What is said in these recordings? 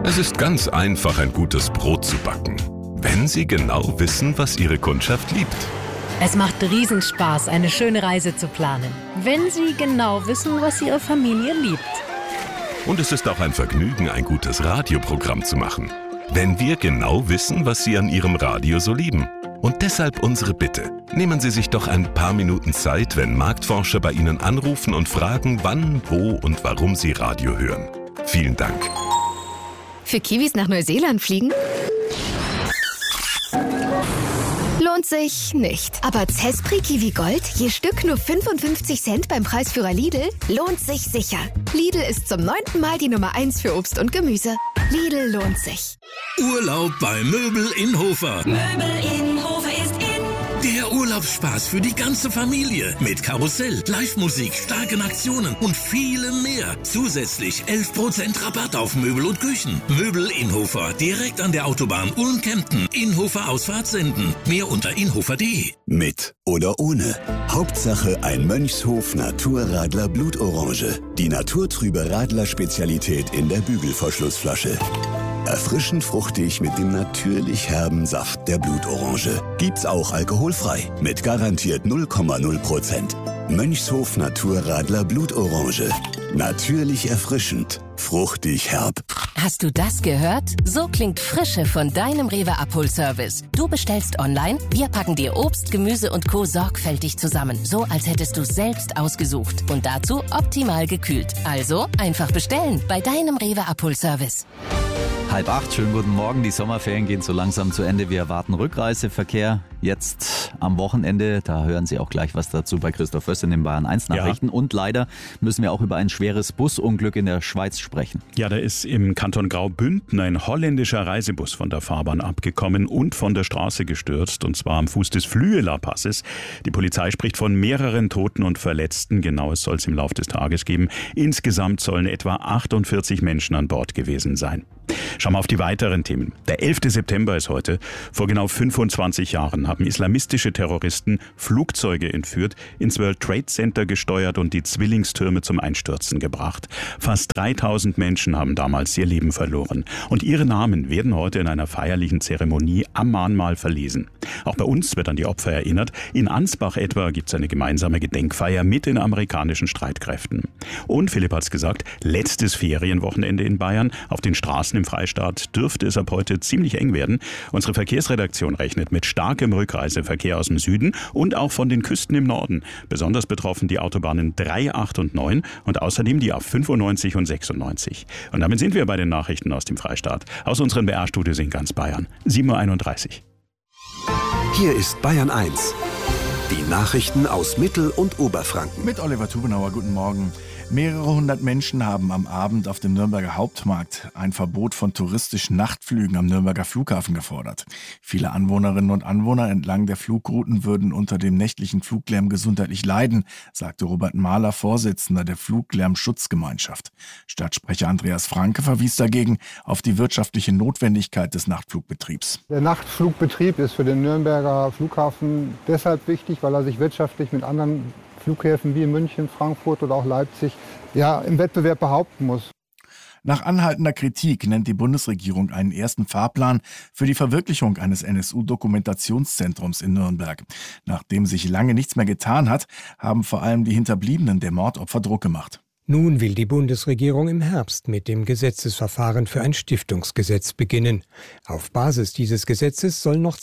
Es ist ganz einfach, ein gutes Brot zu backen, wenn Sie genau wissen, was Ihre Kundschaft liebt. Es macht Riesenspaß, eine schöne Reise zu planen, wenn Sie genau wissen, was Ihre Familie liebt. Und es ist auch ein Vergnügen, ein gutes Radioprogramm zu machen, wenn wir genau wissen, was Sie an Ihrem Radio so lieben. Und deshalb unsere Bitte. Nehmen Sie sich doch ein paar Minuten Zeit, wenn Marktforscher bei Ihnen anrufen und fragen, wann, wo und warum Sie Radio hören. Vielen Dank. Für Kiwis nach Neuseeland fliegen? Lohnt sich nicht. Aber Zespri Kiwi Gold, je Stück nur 55 Cent beim Preisführer Lidl, lohnt sich sicher. Lidl ist zum 9. Mal die Nummer 1 für Obst und Gemüse. Lidl lohnt sich. Urlaub bei Möbel Innhofer. Möbel Innhofer ist in. Der Urlaubsspaß für die ganze Familie. Mit Karussell, Live-Musik, starken Aktionen und vielem mehr. Zusätzlich 11% Rabatt auf Möbel und Küchen. Möbel Innhofer, direkt an der Autobahn Ulm-Kempten. Innhofer Ausfahrt senden. Mehr unter innhofer.de. Mit oder ohne. Hauptsache ein Mönchshof Naturradler Blutorange. Die naturtrübe Radler-Spezialität in der Bügelverschlussflasche. Erfrischend fruchtig mit dem natürlich herben Saft der Blutorange. Gibt's auch alkoholfrei. Mit garantiert 0,0%. Mönchshof Naturradler Blutorange. Natürlich erfrischend. Fruchtig herb. Hast du das gehört? So klingt Frische von deinem Rewe-Abholservice. Du bestellst online, wir packen dir Obst, Gemüse und Co. sorgfältig zusammen. So, als hättest du selbst ausgesucht. Und dazu optimal gekühlt. Also einfach bestellen bei deinem Rewe-Abholservice. 7:30, schönen guten Morgen. Die Sommerferien gehen so langsam zu Ende. Wir erwarten Rückreiseverkehr jetzt am Wochenende. Da hören Sie auch gleich was dazu bei Christoph Föst in den Bayern 1 Nachrichten. Ja. Und leider müssen wir auch über ein schweres Busunglück in der Schweiz sprechen. Ja, da ist im Kanton Graubünden ein holländischer Reisebus von der Fahrbahn abgekommen und von der Straße gestürzt. Und zwar am Fuß des Flüeler Passes. Die Polizei spricht von mehreren Toten und Verletzten. Genaues soll es im Laufe des Tages geben. Insgesamt sollen etwa 48 Menschen an Bord gewesen sein. Schauen wir auf die weiteren Themen. Der 11. September ist heute. Vor genau 25 Jahren haben islamistische Terroristen Flugzeuge entführt, ins World Trade Center gesteuert und die Zwillingstürme zum Einstürzen gebracht. Fast 3000 Menschen haben damals ihr Leben verloren. Und ihre Namen werden heute in einer feierlichen Zeremonie am Mahnmal verlesen. Auch bei uns wird an die Opfer erinnert. In Ansbach etwa gibt es eine gemeinsame Gedenkfeier mit den amerikanischen Streitkräften. Und Philipp hat es gesagt, letztes Ferienwochenende in Bayern. Auf den Straßen im Freistaat dürfte es ab heute ziemlich eng werden. Unsere Verkehrsredaktion rechnet mit starkem Rückreiseverkehr aus dem Süden und auch von den Küsten im Norden. Besonders betroffen die Autobahnen 3, 8 und 9 und außerdem die A95 und 96. Und damit sind wir bei den Nachrichten aus dem Freistaat. Aus unseren BR-Studios in ganz Bayern. 7:31 Uhr. Hier ist Bayern 1. Die Nachrichten aus Mittel- und Oberfranken. Mit Oliver Tubenauer, guten Morgen. Mehrere hundert Menschen haben am Abend auf dem Nürnberger Hauptmarkt ein Verbot von touristischen Nachtflügen am Nürnberger Flughafen gefordert. Viele Anwohnerinnen und Anwohner entlang der Flugrouten würden unter dem nächtlichen Fluglärm gesundheitlich leiden, sagte Robert Mahler, Vorsitzender der Fluglärmschutzgemeinschaft. Stadtsprecher Andreas Franke verwies dagegen auf die wirtschaftliche Notwendigkeit des Nachtflugbetriebs. Der Nachtflugbetrieb ist für den Nürnberger Flughafen deshalb wichtig, weil er sich wirtschaftlich mit anderen Flughäfen wie München, Frankfurt oder auch Leipzig im Wettbewerb behaupten muss. Nach anhaltender Kritik nennt die Bundesregierung einen ersten Fahrplan für die Verwirklichung eines NSU-Dokumentationszentrums in Nürnberg. Nachdem sich lange nichts mehr getan hat, haben vor allem die Hinterbliebenen der Mordopfer Druck gemacht. Nun will die Bundesregierung im Herbst mit dem Gesetzesverfahren für ein Stiftungsgesetz beginnen. Auf Basis dieses Gesetzes soll noch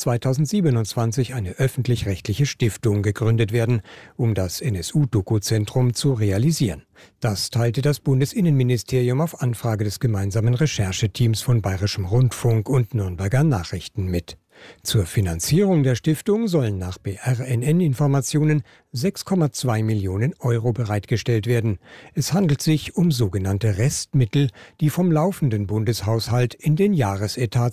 2027 eine öffentlich-rechtliche Stiftung gegründet werden, um das NSU-Doku-Zentrum zu realisieren. Das teilte das Bundesinnenministerium auf Anfrage des gemeinsamen Rechercheteams von Bayerischem Rundfunk und Nürnberger Nachrichten mit. Zur Finanzierung der Stiftung sollen nach BRNN-Informationen 6,2 Millionen Euro bereitgestellt werden. Es handelt sich um sogenannte Restmittel, die vom laufenden Bundeshaushalt in den Jahresetat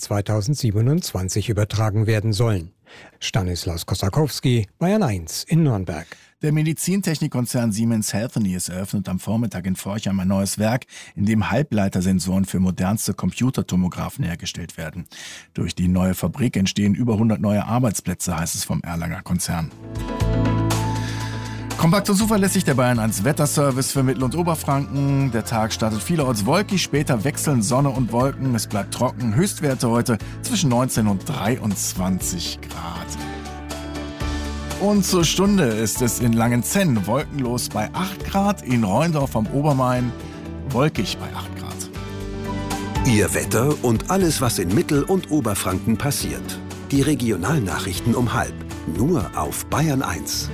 2027 übertragen werden sollen. Stanislaus Kosakowski, Bayern 1 in Nürnberg. Der Medizintechnikkonzern Siemens Healthineers eröffnet am Vormittag in Forchheim ein neues Werk, in dem Halbleitersensoren für modernste Computertomographen hergestellt werden. Durch die neue Fabrik entstehen über 100 neue Arbeitsplätze, heißt es vom Erlanger Konzern. Kompakt und zuverlässig der Bayern 1 Wetterservice für Mittel- und Oberfranken. Der Tag startet vielerorts wolkig, später wechseln Sonne und Wolken. Es bleibt trocken. Höchstwerte heute zwischen 19 und 23 Grad. Und zur Stunde ist es in Langenzenn wolkenlos bei 8 Grad, in Rheindorf am Obermain wolkig bei 8 Grad. Ihr Wetter und alles, was in Mittel- und Oberfranken passiert. Die Regionalnachrichten um 12:30, nur auf Bayern 1.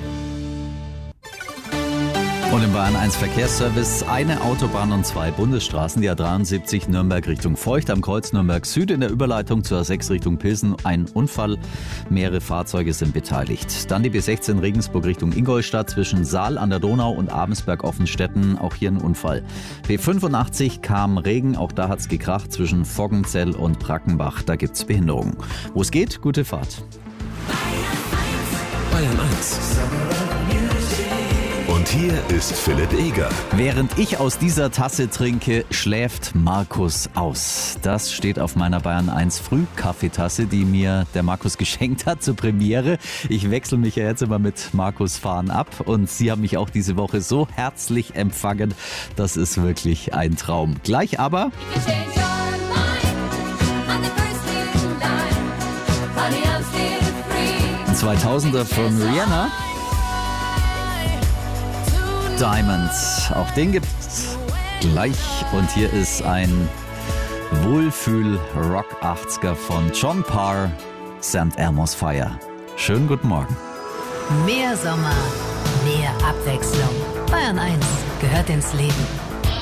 Und im Bayern 1 Verkehrsservice eine Autobahn und 2 Bundesstraßen, die A73 Nürnberg Richtung Feucht am Kreuz Nürnberg Süd in der Überleitung zur A6 Richtung Pilsen ein Unfall. Mehrere Fahrzeuge sind beteiligt. Dann die B16 Regensburg Richtung Ingolstadt zwischen Saal an der Donau und Abensberg-Offenstetten, auch hier ein Unfall. B85 kam Regen, auch da hat's gekracht zwischen Voggenzell und Brackenbach, da gibt's Behinderungen. Wo es geht, gute Fahrt. Bayern 1. Und hier ist Philipp Eger. Während ich aus dieser Tasse trinke, schläft Markus aus. Das steht auf meiner Bayern 1 Frühkaffeetasse, die mir der Markus geschenkt hat zur Premiere. Ich wechsle mich ja jetzt immer mit Markus Fahren ab und Sie haben mich auch diese Woche so herzlich empfangen. Das ist wirklich ein Traum. Gleich aber 2000er von Rihanna. Diamonds, auch den gibt's gleich. Und hier ist ein Wohlfühl-Rock-80er von John Parr, St. Elmo's Fire. Schönen guten Morgen. Mehr Sommer, mehr Abwechslung. Bayern 1 gehört ins Leben.